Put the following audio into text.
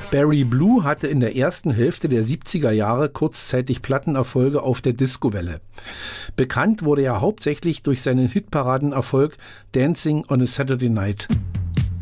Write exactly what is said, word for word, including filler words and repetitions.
Barry Blue hatte in der ersten Hälfte der siebziger Jahre kurzzeitig Plattenerfolge auf der Discowelle. Bekannt wurde er hauptsächlich durch seinen Hitparadenerfolg Dancing on a Saturday Night.